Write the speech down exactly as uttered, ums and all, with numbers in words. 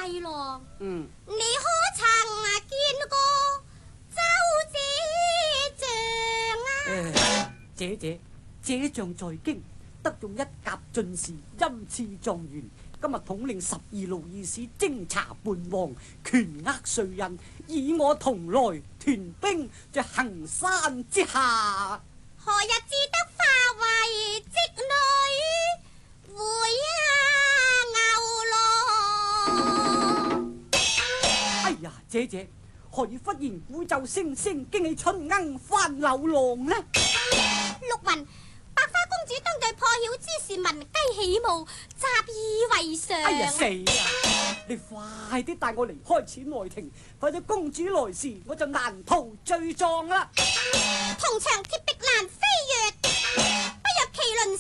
細郎， 嗯， 你可曾啊見過周姐丈啊？ 誒，姐姐，姐丈在京，得中一甲進士，欽賜狀元。今日統領十二路御史偵查叛王，權握帥印，以我同來屯兵在衡山之下。 何日至得化為織女回啊牛郎？ 哎呀，姐姐，何以忽然鼓奏聲聲，驚起春鶯翻柳浪呢？ 陸雲，百花公主當對破曉之時聞雞起舞，習以為常。 哎呀，死啦！你快啲帶我離開此內庭，否則公主來時我就難逃罪狀啦！ 銅牆鐵壁難飛越，不若麒麟